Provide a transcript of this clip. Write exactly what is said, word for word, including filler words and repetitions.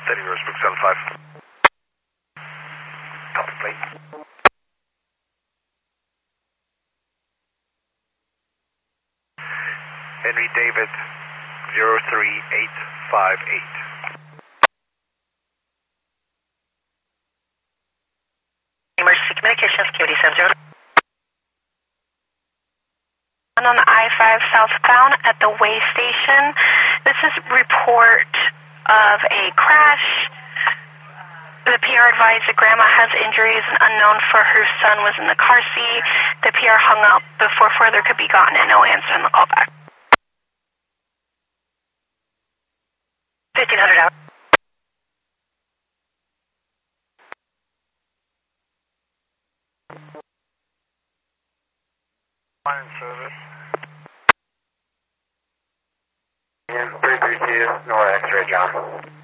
Steady reverse, book seven five. Copy, plate. Henry David, zero three eight five eight. Emergency communication, security seven zero. On the I five southbound at the way station. This is report of a crash. The P R advised that grandma has injuries and unknown for her son was in the car seat. The P R hung up before further could be gotten and no answer in the callback. fifteen hundred out. Line service. Yeah, three three two, Nora X-ray, John.